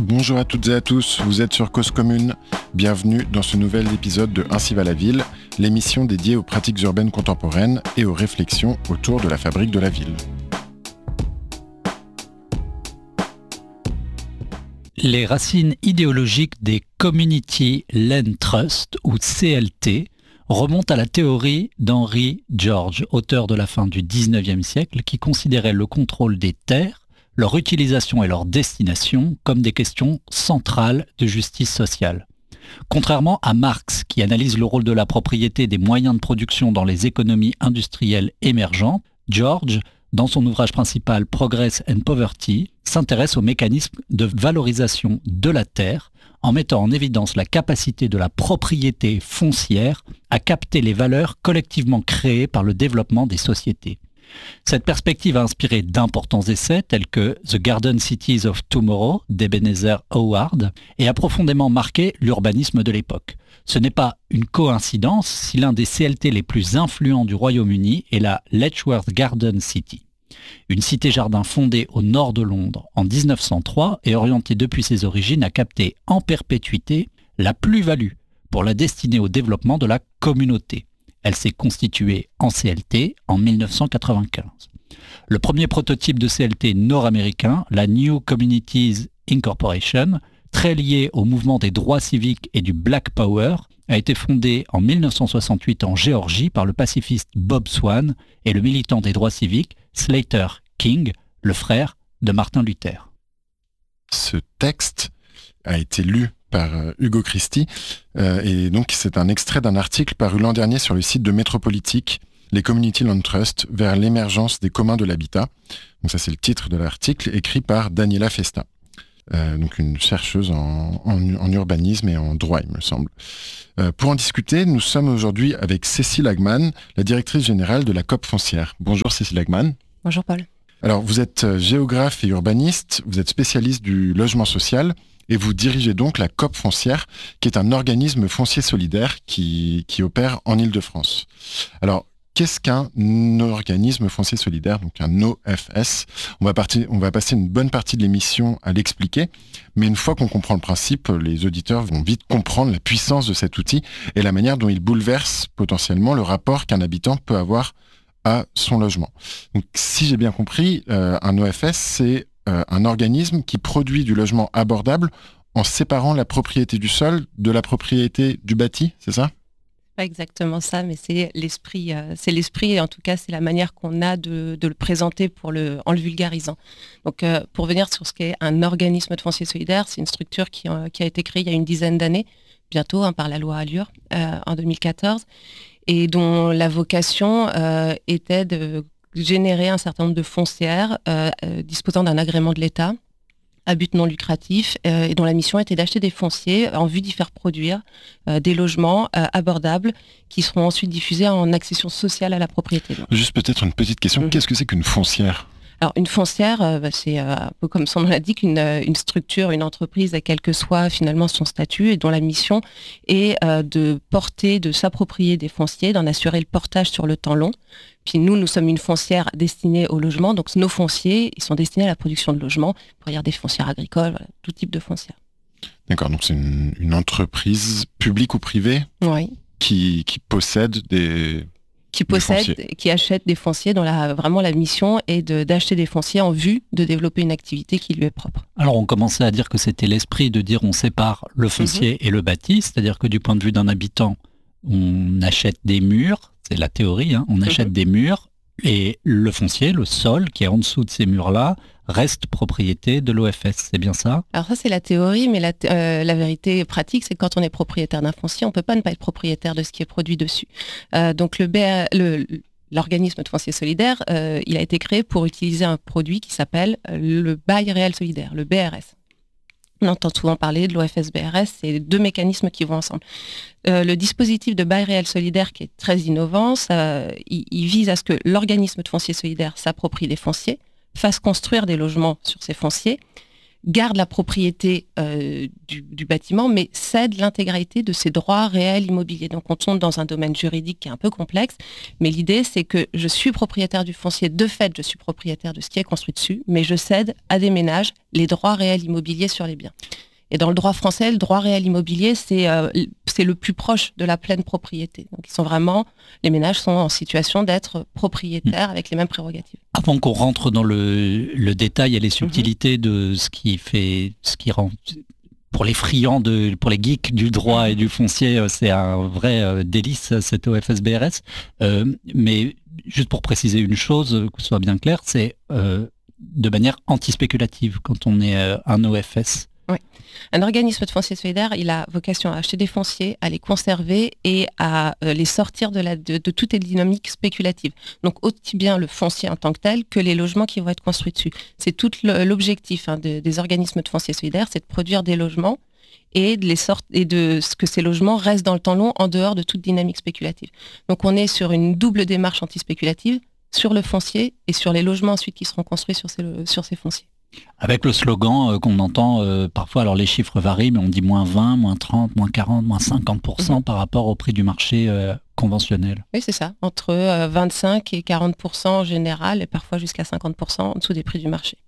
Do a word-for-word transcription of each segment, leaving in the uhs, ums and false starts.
Bonjour à toutes et à tous, vous êtes sur Cause Commune. Bienvenue dans ce nouvel épisode de Ainsi va la ville, l'émission dédiée aux pratiques urbaines contemporaines et aux réflexions autour de la fabrique de la ville. Les racines idéologiques des Community Land Trust, ou C L T, remontent à la théorie d'Henry George, auteur de la fin du dix-neuvième siècle, qui considérait le contrôle des terres, leur utilisation et leur destination comme des questions centrales de justice sociale. Contrairement à Marx, qui analyse le rôle de la propriété et des moyens de production dans les économies industrielles émergentes, George, dans son ouvrage principal Progress and Poverty, s'intéresse aux mécanismes de valorisation de la terre en mettant en évidence la capacité de la propriété foncière à capter les valeurs collectivement créées par le développement des sociétés. Cette perspective a inspiré d'importants essais tels que The Garden Cities of Tomorrow d'Ebenezer Howard et a profondément marqué l'urbanisme de l'époque. Ce n'est pas une coïncidence si l'un des C L T les plus influents du Royaume-Uni est la Letchworth Garden City. Une cité-jardin fondée au nord de Londres en dix-neuf cent trois et orientée depuis ses origines à capter en perpétuité la plus-value pour la destiner au développement de la communauté. Elle s'est constituée en C L T en dix-neuf cent quatre-vingt-quinze. Le premier prototype de C L T nord-américain, la New Communities Incorporation, très lié au mouvement des droits civiques et du Black Power, a été fondé en dix-neuf cent soixante-huit en Géorgie par le pacifiste Bob Swan et le militant des droits civiques Slater King, le frère de Martin Luther. Ce texte a été lu par euh, Hugo Christie, euh, et donc c'est un extrait d'un article paru l'an dernier sur le site de Métropolitique, les Community Land Trust, vers l'émergence des communs de l'habitat. Donc ça c'est le titre de l'article, écrit par Daniela Festa, euh, donc une chercheuse en, en, en urbanisme et en droit, il me semble. Euh, pour en discuter, nous sommes aujourd'hui avec Cécile Hagman, la directrice générale de la Coop Foncière. Bonjour Cécile Hagman. Bonjour Paul. Alors vous êtes géographe et urbaniste, vous êtes spécialiste du logement social, et vous dirigez donc la Coop Foncière, qui est un organisme foncier solidaire qui, qui opère en Île-de-France. Alors, qu'est-ce qu'un organisme foncier solidaire, donc un O F S ? On va, partir, on va passer une bonne partie de l'émission à l'expliquer, mais une fois qu'on comprend le principe, les auditeurs vont vite comprendre la puissance de cet outil et la manière dont il bouleverse potentiellement le rapport qu'un habitant peut avoir à son logement. Donc, si j'ai bien compris, euh, un O F S, c'est un organisme qui produit du logement abordable en séparant la propriété du sol de la propriété du bâti, c'est ça ? Pas exactement ça, mais c'est l'esprit, euh, c'est l'esprit et en tout cas c'est la manière qu'on a de, de le présenter pour le, en le vulgarisant. Donc euh, pour venir sur ce qu'est un organisme de foncier solidaire, c'est une structure qui, euh, qui a été créée il y a une dizaine d'années, bientôt hein, par la loi Allure euh, en deux mille quatorze, et dont la vocation euh, était de générer un certain nombre de foncières euh, euh, disposant d'un agrément de l'État à but non lucratif euh, et dont la mission était d'acheter des fonciers en vue d'y faire produire euh, des logements euh, abordables qui seront ensuite diffusés en accession sociale à la propriété. Juste peut-être une petite question, mmh. Qu'est-ce que c'est qu'une foncière ? Alors une foncière, euh, bah, c'est euh, un peu comme son nom l'indique, une, une structure, une entreprise, quel que soit finalement son statut, et dont la mission est euh, de porter, de s'approprier des fonciers, d'en assurer le portage sur le temps long. Puis nous, nous sommes une foncière destinée au logement, donc nos fonciers, ils sont destinés à la production de logements, pour dire des foncières agricoles, voilà, tout type de foncières. D'accord, donc c'est une, une entreprise publique ou privée oui. qui, qui possède des... qui possède, qui achète des fonciers dont la, vraiment la mission est de, d'acheter des fonciers en vue de développer une activité qui lui est propre. Alors on commençait à dire que c'était l'esprit de dire on sépare le foncier mm-hmm. et le bâti, c'est-à-dire que du point de vue d'un habitant, on achète des murs, c'est la théorie, hein, on achète mm-hmm. des murs et le foncier, le sol qui est en dessous de ces murs-là, reste propriété de l'O F S, c'est bien ça ? Alors ça c'est la théorie, mais la, euh, la vérité pratique c'est que quand on est propriétaire d'un foncier, on ne peut pas ne pas être propriétaire de ce qui est produit dessus. Euh, donc le, B A, le l'organisme de foncier solidaire, euh, il a été créé pour utiliser un produit qui s'appelle le bail réel solidaire, le B R S. On entend souvent parler de l'O F S B R S, c'est deux mécanismes qui vont ensemble. Euh, le dispositif de bail réel solidaire qui est très innovant, ça, il, il vise à ce que l'organisme de foncier solidaire s'approprie des fonciers, fasse construire des logements sur ces fonciers, garde la propriété euh, du, du bâtiment, mais cède l'intégralité de ses droits réels immobiliers. Donc on tombe dans un domaine juridique qui est un peu complexe, mais l'idée c'est que je suis propriétaire du foncier, de fait je suis propriétaire de ce qui est construit dessus, mais je cède à des ménages les droits réels immobiliers sur les biens. Et dans le droit français, le droit réel immobilier, c'est, euh, c'est le plus proche de la pleine propriété. Donc ils sont vraiment, les ménages sont en situation d'être propriétaires avec les mêmes prérogatives. Avant qu'on rentre dans le, le détail et les subtilités mmh. de ce qui fait, ce qui rend, pour les friands, de, pour les geeks du droit et du foncier, c'est un vrai euh, délice, cette O F S B R S. Euh, mais juste pour préciser une chose, que ce soit bien clair, c'est euh, de manière anti-spéculative quand on est euh, un O F S. Oui. Un organisme de foncier solidaire, il a vocation à acheter des fonciers, à les conserver et à euh, les sortir de, la, de, de toute les dynamiques spéculatives. Donc aussi bien le foncier en tant que tel que les logements qui vont être construits dessus. C'est tout le, l'objectif hein, de, des organismes de foncier solidaire, c'est de produire des logements et de, les sort- et de ce que ces logements restent dans le temps long en dehors de toute dynamique spéculative. Donc on est sur une double démarche anti-spéculative sur le foncier et sur les logements ensuite qui seront construits sur ces, sur ces fonciers. Avec le slogan euh, qu'on entend euh, parfois, alors les chiffres varient, mais on dit moins vingt, moins trente, moins quarante, moins cinquante pour cent mmh. par rapport au prix du marché euh, conventionnel. Oui, c'est ça, entre euh, vingt-cinq et quarante pour cent en général, et parfois jusqu'à cinquante pour cent en dessous des prix du marché.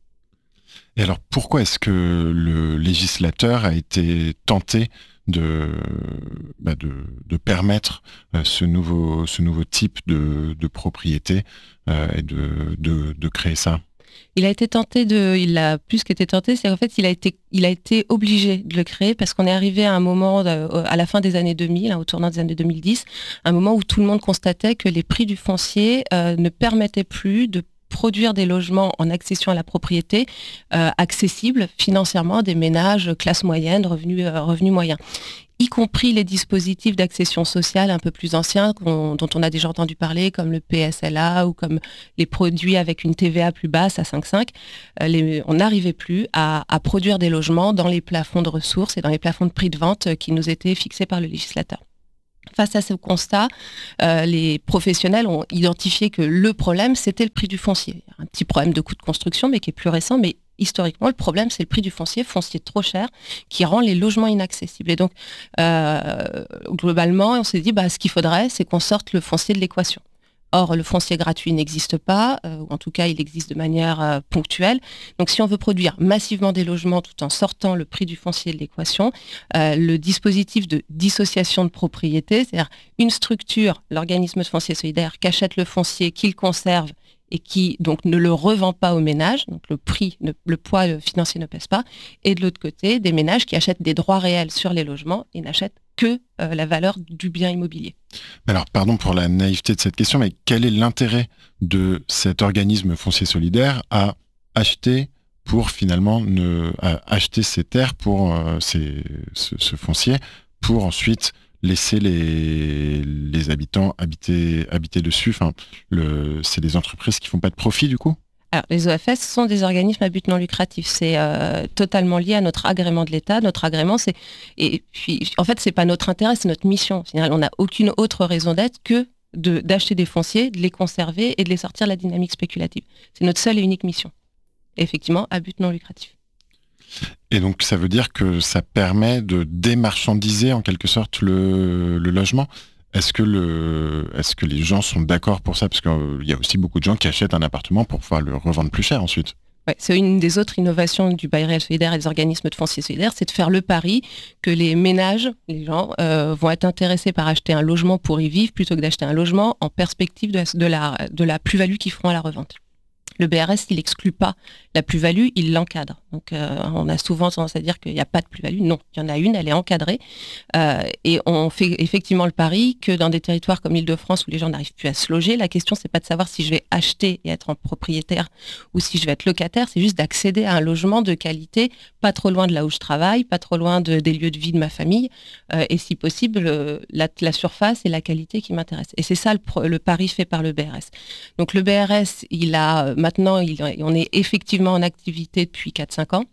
Et alors, pourquoi est-ce que le législateur a été tenté de, bah de, de permettre euh, ce, nouveau, ce nouveau type de, de propriété euh, et de, de, de créer ça ? Il a été tenté de, il a plus qu'été tenté, c'est qu'en fait il a été, il a été obligé de le créer parce qu'on est arrivé à un moment, de, à la fin des années deux mille, hein, au tournant des années deux mille dix, un moment où tout le monde constatait que les prix du foncier euh, ne permettaient plus de produire des logements en accession à la propriété euh, accessibles financièrement à des ménages classe moyenne, revenus, euh, revenus moyens. Y compris les dispositifs d'accession sociale un peu plus anciens dont on a déjà entendu parler, comme le P S L A ou comme les produits avec une T V A plus basse à cinq virgule cinq. Euh, les, on n'arrivait plus à, à produire des logements dans les plafonds de ressources et dans les plafonds de prix de vente qui nous étaient fixés par le législateur. Face à ce constat, euh, les professionnels ont identifié que le problème, c'était le prix du foncier. Un petit problème de coût de construction, mais qui est plus récent, mais historiquement, le problème, c'est le prix du foncier, foncier trop cher, qui rend les logements inaccessibles. Et donc, euh, globalement, on s'est dit, bah, ce qu'il faudrait, c'est qu'on sorte le foncier de l'équation. Or, le foncier gratuit n'existe pas, euh, ou en tout cas, il existe de manière euh, ponctuelle. Donc, si on veut produire massivement des logements tout en sortant le prix du foncier de l'équation, euh, le dispositif de dissociation de propriété, c'est-à-dire une structure, l'organisme de foncier solidaire, qui achète le foncier, qui le conserve et qui donc ne le revend pas aux ménages, donc le prix, le, le poids financier ne pèse pas, et de l'autre côté, des ménages qui achètent des droits réels sur les logements et n'achètent que euh, la valeur du bien immobilier. Alors, pardon pour la naïveté de cette question, mais quel est l'intérêt de cet organisme foncier solidaire à acheter pour finalement ne, à acheter ces terres pour euh, ces, ce, ce foncier pour ensuite laisser les, les habitants habiter, habiter dessus. Enfin, le, c'est des entreprises qui font pas de profit du coup ? Alors, les O F S sont des organismes à but non lucratif. C'est euh, totalement lié à notre agrément de l'État. Notre agrément, c'est... Et puis, en fait, c'est pas notre intérêt, c'est notre mission. On n'a aucune autre raison d'être que de, d'acheter des fonciers, de les conserver et de les sortir de la dynamique spéculative. C'est notre seule et unique mission. Et effectivement, à but non lucratif. Et donc, ça veut dire que ça permet de démarchandiser en quelque sorte le, le logement. Est-ce que, le, est-ce que les gens sont d'accord pour ça ? Parce qu'il euh, y a aussi beaucoup de gens qui achètent un appartement pour pouvoir le revendre plus cher ensuite. Ouais, c'est une des autres innovations du bail réel solidaire et des organismes de foncier solidaire, c'est de faire le pari que les ménages, les gens, euh, vont être intéressés par acheter un logement pour y vivre plutôt que d'acheter un logement en perspective de la, de la, de la plus-value qu'ils feront à la revente. Le B R S, il n'exclut pas la plus-value, il l'encadre. Donc, euh, on a souvent tendance à dire qu'il n'y a pas de plus-value. Non, il y en a une, elle est encadrée. Euh, et on fait effectivement le pari que dans des territoires comme l'Île-de-France où les gens n'arrivent plus à se loger, la question, c'est pas de savoir si je vais acheter et être en propriétaire ou si je vais être locataire, c'est juste d'accéder à un logement de qualité, pas trop loin de là où je travaille, pas trop loin de, des lieux de vie de ma famille, euh, et si possible, euh, la, la surface et la qualité qui m'intéressent. Et c'est ça le, le pari fait par le B R S. Donc, le B R S, il a... Maintenant, il, on est effectivement en activité depuis quatre cinq ans.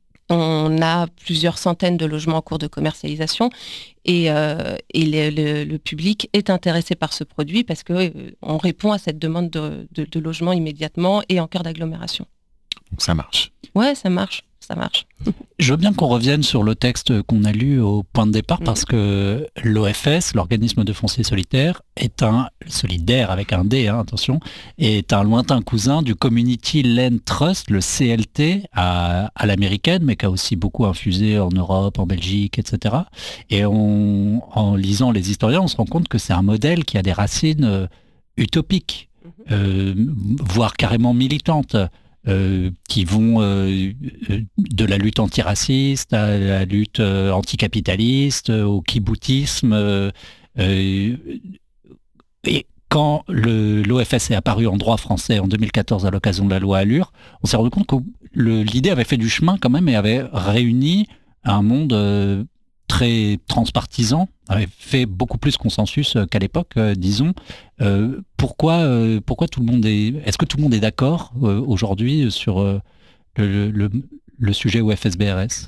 On a plusieurs centaines de logements en cours de commercialisation et, euh, et le, le, le public est intéressé par ce produit parce qu'on euh, répond à cette demande de, de, de logement immédiatement et en cœur d'agglomération. Donc ça marche. Ouais, ça marche. ça marche. Je veux bien qu'on revienne sur le texte qu'on a lu au point de départ, parce que l'O F S, l'organisme de foncier solidaire, est un solidaire avec un D, hein, attention, est un lointain cousin du Community Land Trust, le C L T, à, à l'américaine, mais qui a aussi beaucoup infusé en Europe, en Belgique, et cetera. Et on, en lisant les historiens, on se rend compte que c'est un modèle qui a des racines euh, utopiques, euh, voire carrément militantes. Euh, qui vont euh, de la lutte antiraciste à la lutte euh, anticapitaliste, euh, au kiboutisme. Euh, euh, et quand le, l'O F S est apparu en droit français en deux mille quatorze à l'occasion de la loi Allure, on s'est rendu compte que le, l'idée avait fait du chemin quand même et avait réuni un monde euh, très transpartisan, avait fait beaucoup plus consensus qu'à l'époque, euh, disons. Euh, pourquoi, euh, pourquoi tout le monde est... Est-ce que tout le monde est d'accord euh, aujourd'hui sur euh, le, le, le sujet O F S B R S ?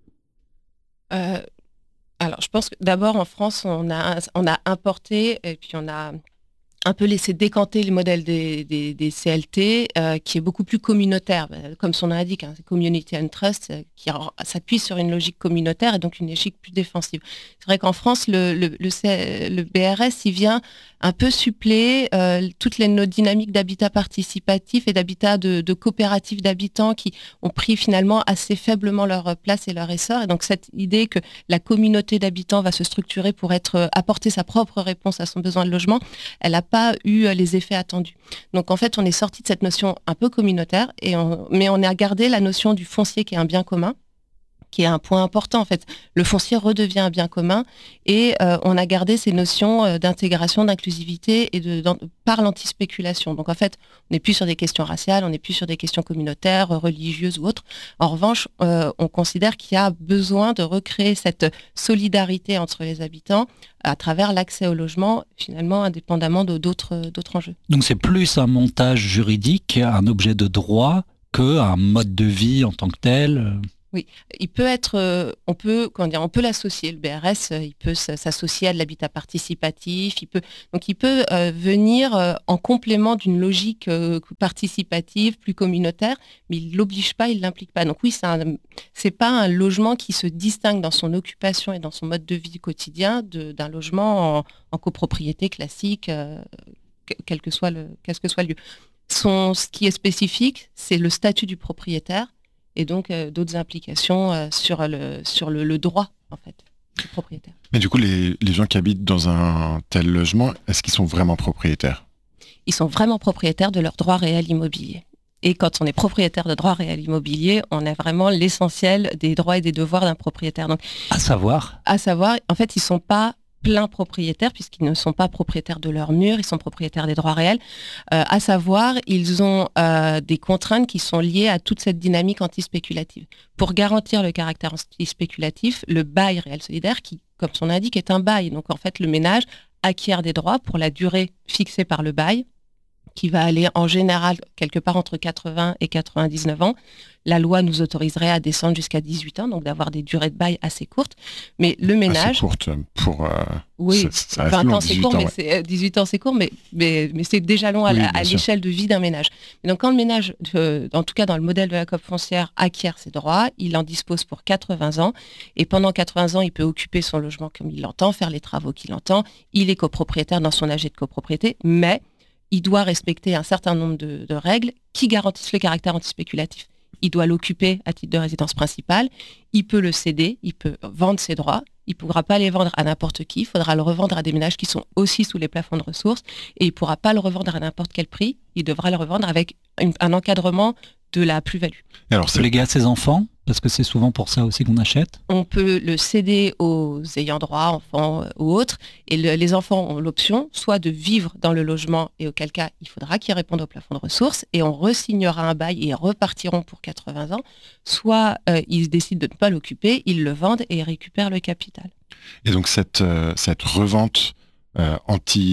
euh, Alors, je pense que d'abord, en France, on a, on a importé et puis on a un peu laissé décanter le modèle des, des, des C L T, euh, qui est beaucoup plus communautaire, comme son nom l'indique, hein, c'est Community and Trust, euh, qui s'appuie sur une logique communautaire et donc une logique plus défensive. C'est vrai qu'en France, le, le, le, C, le B R S, il vient un peu suppléer euh, toutes les nos dynamiques d'habitat participatif et d'habitat de, de coopératives d'habitants qui ont pris finalement assez faiblement leur place et leur essor. Et donc cette idée que la communauté d'habitants va se structurer pour être apporter sa propre réponse à son besoin de logement, elle n'a pas eu les effets attendus. Donc en fait, on est sorti de cette notion un peu communautaire, et on, mais on a gardé la notion du foncier qui est un bien commun, qui est un point important. En fait, le foncier redevient un bien commun, et euh, on a gardé ces notions euh, d'intégration, d'inclusivité et de, par l'antispéculation. Donc en fait, on n'est plus sur des questions raciales, on n'est plus sur des questions communautaires, religieuses ou autres. En revanche, euh, on considère qu'il y a besoin de recréer cette solidarité entre les habitants à travers l'accès au logement, finalement, indépendamment de d'autres, d'autres enjeux. Donc c'est plus un montage juridique, un objet de droit, qu'un mode de vie en tant que tel. Oui, il peut être, euh, on peut, comment dire, on peut l'associer. Le B R S, euh, il peut s'associer à de l'habitat participatif. Il peut, donc, il peut euh, venir euh, en complément d'une logique euh, participative, plus communautaire, mais il l'oblige pas, il l'implique pas. Donc oui, c'est un, c'est pas un logement qui se distingue dans son occupation et dans son mode de vie quotidien de, d'un logement en, en copropriété classique, euh, quel que soit le, quel que soit le lieu. Son, ce qui est spécifique, c'est le statut du propriétaire. Et donc euh, d'autres implications euh, sur, le, sur le, le droit, en fait, du propriétaire. Mais du coup, les, les gens qui habitent dans un tel logement, est-ce qu'ils sont vraiment propriétaires ? Ils sont vraiment propriétaires de leurs droits réels immobiliers. Et quand on est propriétaire de droits réels immobiliers, on a vraiment l'essentiel des droits et des devoirs d'un propriétaire. Donc, à savoir À savoir, en fait, ils ne sont pas pleins propriétaires, puisqu'ils ne sont pas propriétaires de leurs murs, ils sont propriétaires des droits réels. Euh, à savoir, ils ont euh, des contraintes qui sont liées à toute cette dynamique antispéculative. Pour garantir le caractère antispéculatif, le bail réel solidaire, qui, comme son nom l'indique, est un bail. Donc en fait, le ménage acquiert des droits pour la durée fixée par le bail, qui va aller en général quelque part entre quatre-vingts et quatre-vingt-dix-neuf ans. La loi nous autoriserait à descendre jusqu'à dix-huit ans, donc d'avoir des durées de bail assez courtes. Mais le ménage... Assez courte pour... Euh, oui, ça, ça vingt long, ans c'est court, ans, mais ouais. c'est, dix-huit ans c'est court, mais, mais, mais c'est déjà long à, oui, à l'échelle de vie d'un ménage. Et donc quand le ménage, euh, en tout cas dans le modèle de la coop foncière, acquiert ses droits, il en dispose pour quatre-vingts ans. Et pendant quatre-vingts ans, il peut occuper son logement comme il l'entend, faire les travaux qu'il entend. Il est copropriétaire dans son A G de copropriété, mais il doit respecter un certain nombre de, de règles qui garantissent le caractère antispéculatif. Il doit l'occuper à titre de résidence principale, il peut le céder, il peut vendre ses droits, il ne pourra pas les vendre à n'importe qui, il faudra le revendre à des ménages qui sont aussi sous les plafonds de ressources, et il ne pourra pas le revendre à n'importe quel prix, il devra le revendre avec une, un encadrement de la plus-value. Et alors, c'est légué à ses enfants, parce que c'est souvent pour ça aussi qu'on achète. On peut le céder aux ayants droit, enfants ou autres, et le, les enfants ont l'option soit de vivre dans le logement, et auquel cas il faudra qu'ils répondent au plafond de ressources, et on re-signera un bail et ils repartiront pour quatre-vingts ans, soit euh, ils décident de ne pas l'occuper, ils le vendent et ils récupèrent le capital. Et donc cette, euh, cette revente euh, anti, avec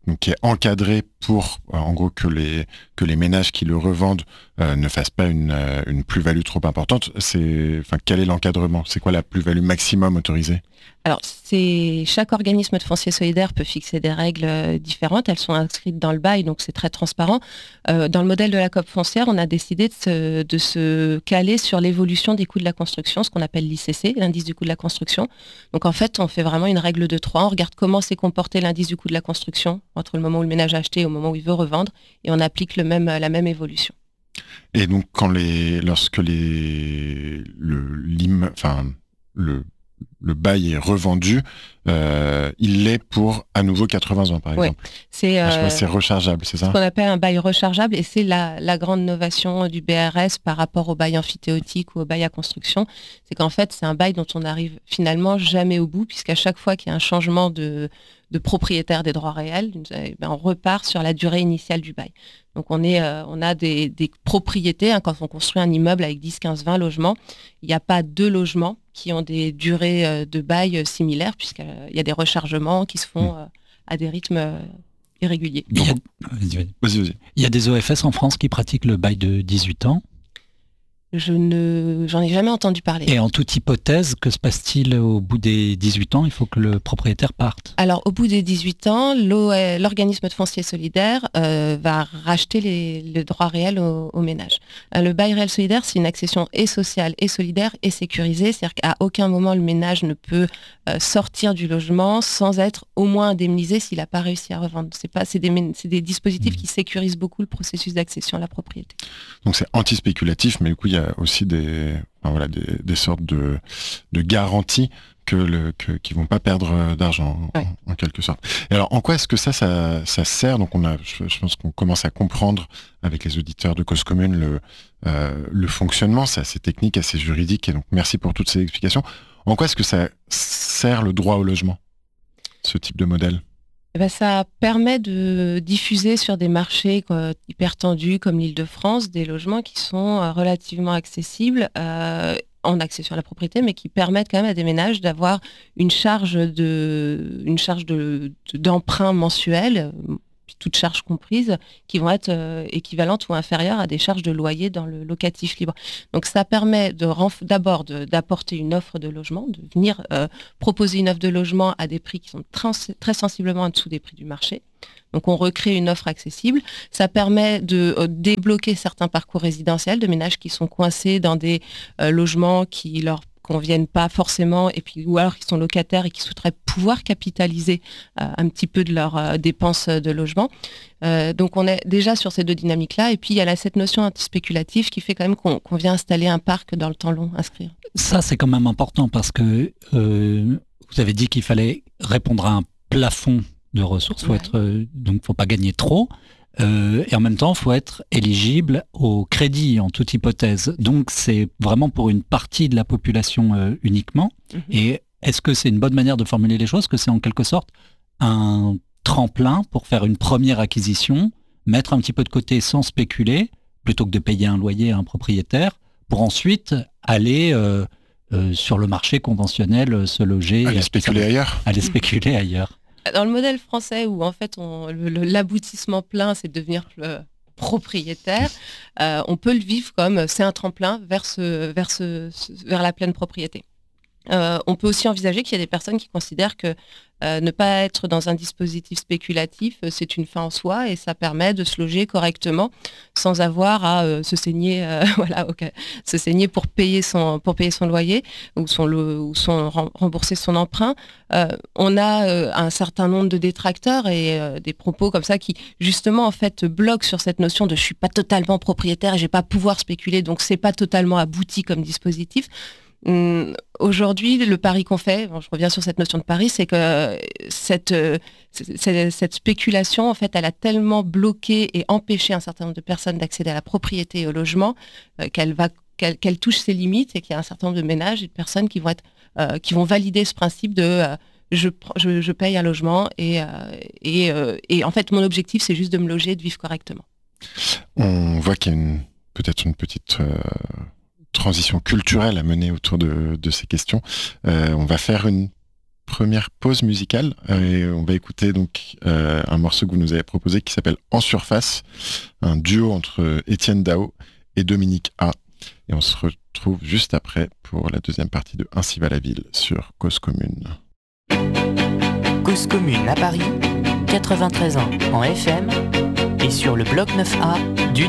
donc qui est encadré pour, euh, en gros, que les que les ménages qui le revendent euh, ne fassent pas une euh, une plus-value trop importante. C'est, enfin, quel est l'encadrement? C'est quoi la plus-value maximum autorisée? Alors, c'est chaque organisme de foncier solidaire peut fixer des règles euh, différentes. Elles sont inscrites dans le bail, donc c'est très transparent. Euh, dans le modèle de la C O P foncière, on a décidé de se, de se caler sur l'évolution des coûts de la construction, ce qu'on appelle l'I C C, l'indice du coût de la construction. Donc en fait, on fait vraiment une règle de trois. On regarde comment s'est comporté l'indice du coût de la construction entre le moment où le ménage a acheté et au moment où il veut revendre, et on applique le même, la même évolution. Et donc, quand les, lorsque les, le, l'im, enfin, le, le bail est revendu, euh, il l'est pour à nouveau quatre-vingts ans, par exemple. Oui, c'est, euh, c'est rechargeable, c'est ça? Ce qu'on appelle un bail rechargeable, et c'est la, la grande innovation du B R S par rapport au bail amphithéotique ou au bail à construction, c'est qu'en fait, c'est un bail dont on n'arrive finalement jamais au bout, puisqu'à chaque fois qu'il y a un changement de, de propriétaire des droits réels, eh bien, on repart sur la durée initiale du bail. Donc on, est, euh, on a des, des propriétés, hein, quand on construit un immeuble avec dix, quinze, vingt logements, il n'y a pas deux logements qui ont des durées euh, de bail euh, similaires, puisqu'il y a des rechargements qui se font euh, à des rythmes euh, irréguliers. Il y, a... vas-y, vas-y. Il y a des O F S en France qui pratiquent le bail de dix-huit ans. Je ne, j'en ai jamais entendu parler. Et en toute hypothèse, que se passe-t-il au bout des dix-huit ans? Il faut que le propriétaire parte. Alors, au bout des dix-huit ans, l'organisme de foncier solidaire euh, va racheter les, le droit réel au, au ménage. Le bail réel solidaire, c'est une accession et sociale et solidaire et sécurisée. C'est-à-dire qu'à aucun moment, le ménage ne peut euh, sortir du logement sans être au moins indemnisé s'il n'a pas réussi à revendre. C'est pas, c'est des, c'est des dispositifs mmh. qui sécurisent beaucoup le processus d'accession à la propriété. Donc, c'est anti-spéculatif, mais du coup, il y a aussi des, enfin voilà, des, des sortes de, de garanties que le, que, qui vont pas perdre d'argent, ouais. en, en quelque sorte. Et alors, en quoi est-ce que ça, ça, ça sert? Donc, on a, je, je pense qu'on commence à comprendre avec les auditeurs de Cause Commune le, euh, le fonctionnement. C'est assez technique, assez juridique. Et donc, merci pour toutes ces explications. En quoi est-ce que ça sert le droit au logement, ce type de modèle? Eh ben, ça permet de diffuser sur des marchés quoi, hyper tendus comme l'Île-de-France des logements qui sont euh, relativement accessibles euh, en accession à la propriété, mais qui permettent quand même à des ménages d'avoir une charge de, une charge de, de, d'emprunt mensuel, toutes charges comprises, qui vont être euh, équivalentes ou inférieures à des charges de loyer dans le locatif libre. Donc ça permet de renf- d'abord de, d'apporter une offre de logement, de venir euh, proposer une offre de logement à des prix qui sont trans- très sensiblement en dessous des prix du marché. Donc on recrée une offre accessible. Ça permet de euh, débloquer certains parcours résidentiels de ménages qui sont coincés dans des euh, logements qui leur conviennent pas forcément, et puis ou alors qui sont locataires et qui souhaiteraient pouvoir capitaliser euh, un petit peu de leurs euh, dépenses de logement. Euh, donc on est déjà sur ces deux dynamiques-là, et puis il y a là, cette notion anti-spéculative qui fait quand même qu'on, qu'on vient installer un parc dans le temps long, inscrire. Ça c'est quand même important parce que euh, vous avez dit qu'il fallait répondre à un plafond de ressources, faut ouais. être, euh, donc faut pas gagner trop. Euh, et en même temps, il faut être éligible au crédit en toute hypothèse. Donc, c'est vraiment pour une partie de la population euh, uniquement. Mmh. Et est-ce que c'est une bonne manière de formuler les choses, que c'est en quelque sorte un tremplin pour faire une première acquisition, mettre un petit peu de côté sans spéculer, plutôt que de payer un loyer à un propriétaire, pour ensuite aller euh, euh, sur le marché conventionnel, se loger... Aller spéculer ailleurs. Aller spéculer ailleurs. Dans le modèle français où en fait on, le, le, l'aboutissement plein c'est de devenir euh, propriétaire, euh, on peut le vivre comme c'est un tremplin vers, ce, vers, ce, vers la pleine propriété. Euh, on peut aussi envisager qu'il y a des personnes qui considèrent que euh, ne pas être dans un dispositif spéculatif, euh, c'est une fin en soi et ça permet de se loger correctement sans avoir à euh, se saigner, euh, voilà, okay, se saigner pour payer son pour payer son loyer ou son ou son rembourser son emprunt. Euh, on a euh, un certain nombre de détracteurs et euh, des propos comme ça qui justement en fait bloquent sur cette notion de je suis pas totalement propriétaire et je vais pas pouvoir spéculer, donc c'est pas totalement abouti comme dispositif. Hum, aujourd'hui, le pari qu'on fait, bon, je reviens sur cette notion de pari, c'est que cette, cette, cette spéculation, en fait, elle a tellement bloqué et empêché un certain nombre de personnes d'accéder à la propriété et au logement euh, qu'elle va, qu'elle, qu'elle touche ses limites et qu'il y a un certain nombre de ménages et de personnes qui vont être, euh, qui vont valider ce principe de euh, je, je, je paye un logement et, euh, et, euh, et en fait, mon objectif, c'est juste de me loger et de vivre correctement. On voit qu'il y a une, peut-être une petite euh... transition culturelle à mener autour de, de ces questions. Euh, on va faire une première pause musicale. Et on va écouter donc euh, un morceau que vous nous avez proposé qui s'appelle En Surface, un duo entre Étienne Dao et Dominique A. Et on se retrouve juste après pour la deuxième partie de Ainsi va la ville sur Cause Commune. Cause Commune à Paris, quatre-vingt-treize ans en F M et sur le bloc neuf A du